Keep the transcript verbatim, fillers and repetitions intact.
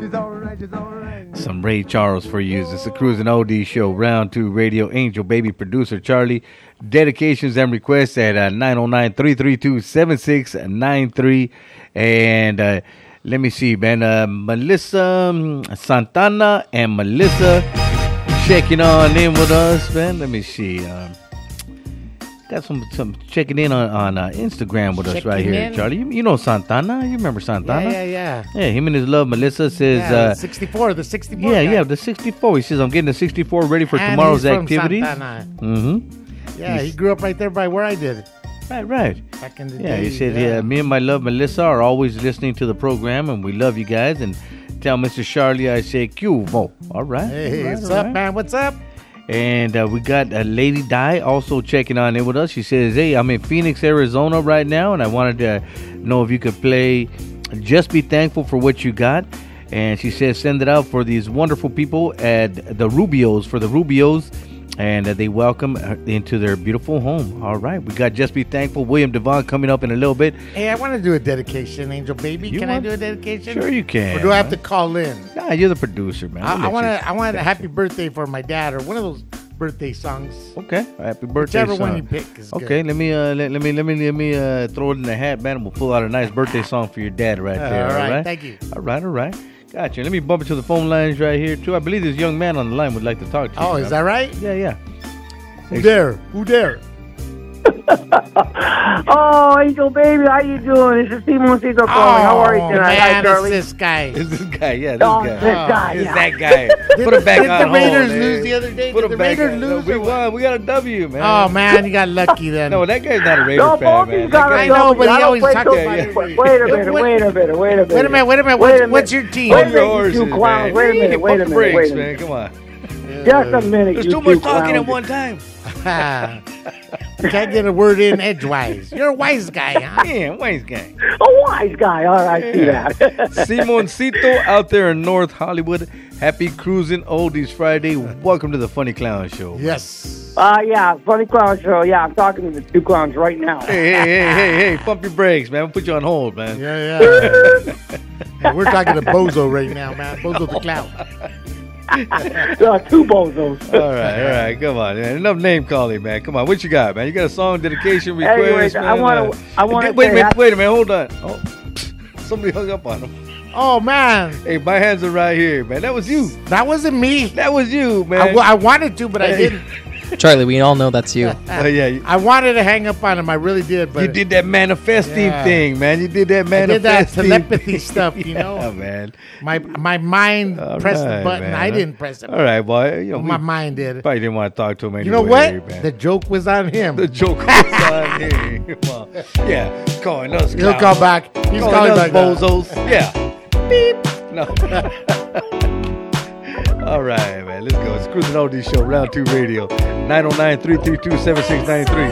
it's all right, it's all right. Some Ray Charles for you. It's the Cruising O D Show, Round two Radio. Angel Baby producer Charlie. Dedications and requests at uh, nine oh nine, three three two, seven six nine three. And uh, let me see, man. Uh, Melissa um, Santana and Melissa checking on in with us, man. Let me see. Um, got some some checking in on, on uh, Instagram with us Checking right here, in? Charlie. You, you know Santana? You remember Santana? Yeah, yeah, Yeah, him and his love, Melissa, says... yeah. uh, sixty-four, the sixty-four. Yeah, guy. yeah, the sixty-four. He says, I'm getting the sixty-four ready for And tomorrow's he's from activities. Santana. Mm-hmm. Yeah, he grew up right there by where I did. Right, right. Back in the Yeah, day. he said, yeah, me and my love, Melissa, are always listening to the program, and we love you guys. And tell Mister Charlie I say, Q, Mo. All right. Hey, all right, what's all up, right. man? What's up? And uh, we got uh, Lady Di also checking on in with us. She says, hey, I'm in Phoenix, Arizona right now, and I wanted to know if you could play Just Be Thankful for What You Got. And she says, send it out for these wonderful people at the Rubios, for the Rubios, and uh, they welcome her into their beautiful home. All right, we got Just Be Thankful, William Devon coming up in a little bit. Hey, I want to do a dedication, Angel Baby. You Can want- I do a dedication? Sure you can. Or do I have man. to call in? Nah, you're the producer, man. I'll I, I let want you- to. I want a happy birthday for my dad, or one of those birthday songs. Okay, happy birthday, Whichever son. one you pick is Okay, good. let me uh, let, let me let me let me uh, throw it in the hat, man. And we'll pull out a nice birthday song for your dad right Uh, there. all All right, right, thank you. All right, all right. Gotcha. Let me bump it to the phone lines right here too. I believe this young man on the line would like to talk to you. Oh, is that right? Yeah, yeah. Who dare? Who dare? Oh, Angel Baby, how you doing? This is Simoncito calling. How are you Oh, tonight? Hi, man, Charlie. it's this guy. Is this guy? Yeah, this Oh, guy. this guy, It's yeah. that guy. Put it back Did on the hold, Raiders man. lose the other day? Put Did him the back Raiders on. lose No, we or what? won. We got a W, man. Oh man, you got lucky then. No, that guy's not a Raider No, fan, both man. you That got guy- I know, but I he don't always play talks so- about it. Wait, wait a minute, What- wait a minute, wait a minute. Wait a minute, wait a minute. Wait What's, a what's minute. your team? Wait a Pump your minute, you horses, two clowns. man. Wait a minute, Pump wait a the minute, brakes, wait a man. minute. Come on. Just a minute, There's you too two much talking at clowns. one time. You can't get a word in edgewise. You're a wise guy, huh? Yeah, Wayne's gang. A wise guy, all right, I see Yeah. that. Simoncito out there in North Hollywood. Happy Cruising Oldies Friday. Welcome to the Funny Clown Show. Yes. Uh, yeah, Funny Clown Show. Yeah, I'm talking to the two clowns right now. Hey, hey, hey, hey, hey, pump your brakes, man. We'll put you on hold, man. Yeah, yeah. Hey, we're talking to Bozo right now, man. Bozo the clown. Uh, two bozos. All right, all right, come on, man. Enough name calling, man. Come on, what you got, man? You got a song dedication request, Anyways, man? I wanna- Uh, I wanna Wait a say minute, happy- wait a minute, hold on. Oh, somebody hung up on him. Oh man, Hey, my hands are right here, man. That was you. that wasn't me. That was you, man. I, w- I wanted to, but I Hey. didn't. Charlie, we all know that's you. Oh, yeah, you, I wanted to hang up on him. I really did, but you did that manifesting Yeah. thing, man. You did that I did manifesting. that telepathy stuff, you know. Yeah, man. My my mind All pressed right, the button. man. I didn't press it. All right, boy. You know, My we mind did. probably didn't want to talk to him anyway. You know what? Man. The joke was on him. The joke was on here. Come on. Yeah, calling us. He'll clowns. call back. He's calling calling us back. now. bozos. Yeah. Beep. No. All right, man. Let's go. It's Cruising Oldies Show, Round two Radio. nine oh nine, three three two, seven six nine three.